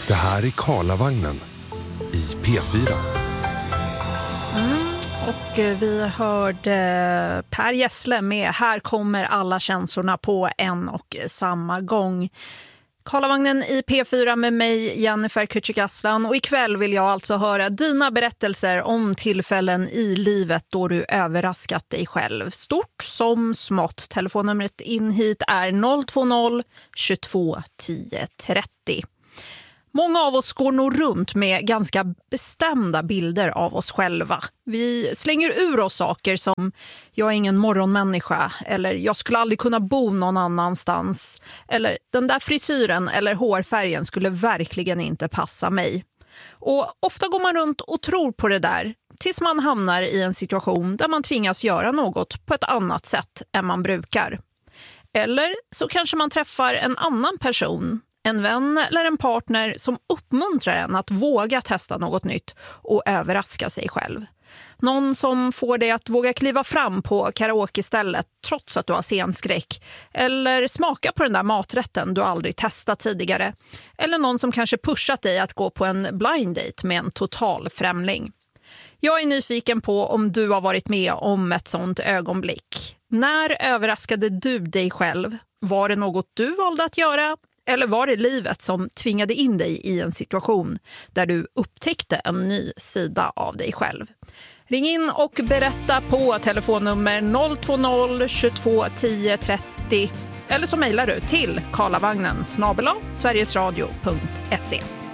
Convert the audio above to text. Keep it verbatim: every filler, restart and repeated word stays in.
Det här är Karlavagnen i P fyra. Mm, och vi hörde Per Gessle med Här kommer alla känslorna på en och samma gång. Karlavagnen i P fyra med mig, Jennifer Kücükaslan, och ikväll vill jag alltså höra dina berättelser om tillfällen i livet då du överraskat dig själv. Stort som smått. Telefonnumret in hit är noll två noll tjugotvå tio trettio. Många av oss går nog runt med ganska bestämda bilder av oss själva. Vi slänger ur oss saker som jag är ingen morgonmänniska, eller jag skulle aldrig kunna bo någon annanstans, eller den där frisyren eller hårfärgen skulle verkligen inte passa mig. Och ofta går man runt och tror på det där tills man hamnar i en situation där man tvingas göra något på ett annat sätt än man brukar. Eller så kanske man träffar en annan person, en vän eller en partner som uppmuntrar en att våga testa något nytt och överraska sig själv. Någon som får dig att våga kliva fram på karaoke-stället trots att du har scenskräck. Eller smaka på den där maträtten du aldrig testat tidigare. Eller någon som kanske pushat dig att gå på en blind date med en total främling. Jag är nyfiken på om du har varit med om ett sånt ögonblick. När överraskade du dig själv? Var det något du valde att göra? Eller var det livet som tvingade in dig i en situation där du upptäckte en ny sida av dig själv? Ring in och berätta på telefonnummer noll två noll tjugotvå tio trettio eller så mejlar du till karlavagnen snabel-a sverigesradio punkt se.